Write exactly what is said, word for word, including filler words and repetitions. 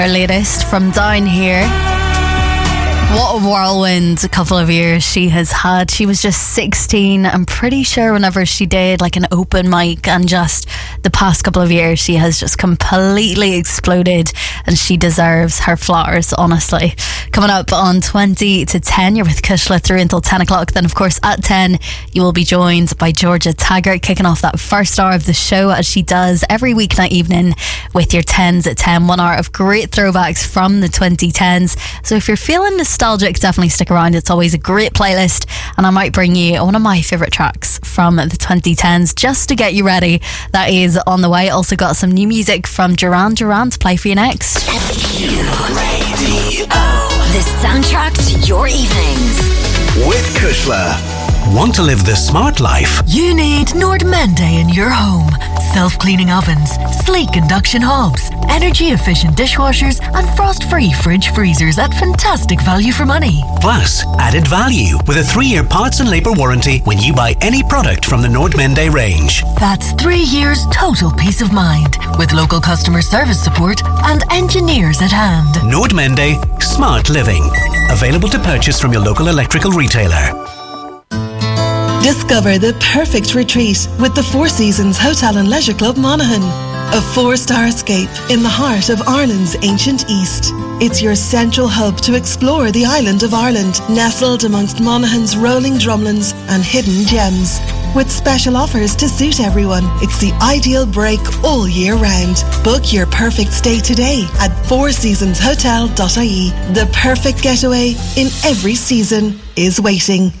Our latest from down here. What a whirlwind a couple of years she has had. She was just sixteen. I'm pretty sure whenever she did like an open mic, and just the past couple of years she has just completely exploded, and she deserves her flowers, honestly. Coming up on twenty to ten, you're with Kushla through until ten o'clock. Then of course at ten you will be joined by Georgia Taggart, kicking off that first hour of the show as she does every weeknight evening with your tens at ten. One hour of great throwbacks from the twenty tens. So if you're feeling nostalgic, definitely stick around. It's always a great playlist, and I might bring you one of my favourite tracks from the twenty tens just to get you ready. That is on the way. Also got some new music from Duran Duran to play for you next. Radio. The soundtrack to your evenings. With Kushla. Want to live the smart life? You need Nordmende in your home. Self-cleaning ovens, sleek induction hobs, energy-efficient dishwashers, and frost-free fridge freezers at fantastic value for money. Plus, added value with a three-year parts and labour warranty when you buy any product from the Nordmende range. That's three years total peace of mind, with local customer service support and engineers at hand. Nordmende Smart Living. Available to purchase from your local electrical retailer. Discover the perfect retreat with the Four Seasons Hotel and Leisure Club Monaghan. A four-star escape in the heart of Ireland's ancient East. It's your central hub to explore the island of Ireland, nestled amongst Monaghan's rolling drumlins and hidden gems. With special offers to suit everyone, it's the ideal break all year round. Book your perfect stay today at four seasons hotel dot I E. The perfect getaway in every season is waiting.